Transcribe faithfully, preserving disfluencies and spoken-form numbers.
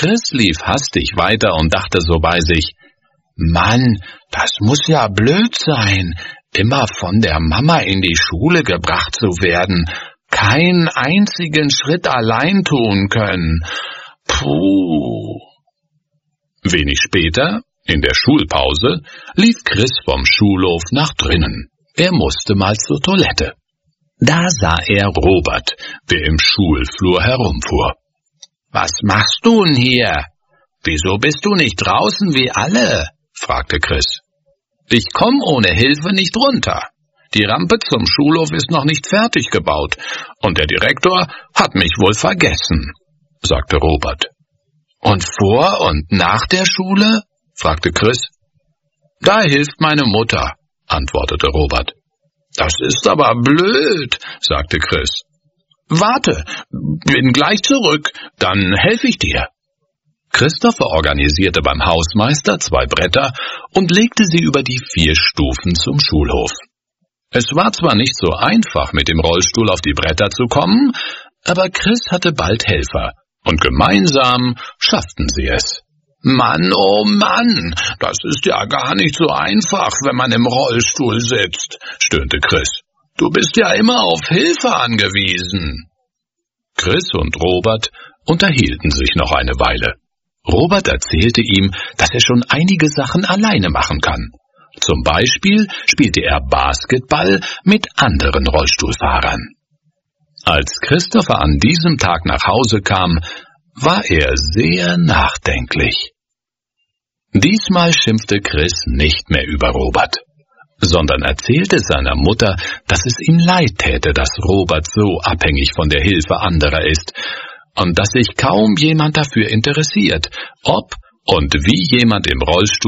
Chris lief hastig weiter und dachte so bei sich: Mann, das muss ja blöd sein, immer von der Mama in die Schule gebracht zu werden, keinen einzigen Schritt allein tun können. Puh. Wenig später, in der Schulpause, lief Chris vom Schulhof nach drinnen. Er musste mal zur Toilette. Da sah er Robert, der im Schulflur herumfuhr. »Was machst du denn hier? Wieso bist du nicht draußen wie alle?« fragte Chris. »Ich komm ohne Hilfe nicht runter. Die Rampe zum Schulhof ist noch nicht fertig gebaut und der Direktor hat mich wohl vergessen«, sagte Robert. »Und vor und nach der Schule?« fragte Chris. »Da hilft meine Mutter«, antwortete Robert. »Das ist aber blöd«, sagte Chris. »Warte, bin gleich zurück, dann helfe ich dir.« Christopher organisierte beim Hausmeister zwei Bretter und legte sie über die vier Stufen zum Schulhof. Es war zwar nicht so einfach, mit dem Rollstuhl auf die Bretter zu kommen, aber Chris hatte bald Helfer, und gemeinsam schafften sie es. »Mann, oh Mann, das ist ja gar nicht so einfach, wenn man im Rollstuhl sitzt«, stöhnte Chris. »Du bist ja immer auf Hilfe angewiesen.« Chris und Robert unterhielten sich noch eine Weile. Robert erzählte ihm, dass er schon einige Sachen alleine machen kann. Zum Beispiel spielte er Basketball mit anderen Rollstuhlfahrern. Als Christopher an diesem Tag nach Hause kam, war er sehr nachdenklich. Diesmal schimpfte Chris nicht mehr über Robert, sondern erzählte seiner Mutter, dass es ihm leid täte, dass Robert so abhängig von der Hilfe anderer ist und dass sich kaum jemand dafür interessiert, ob und wie jemand im Rollstuhl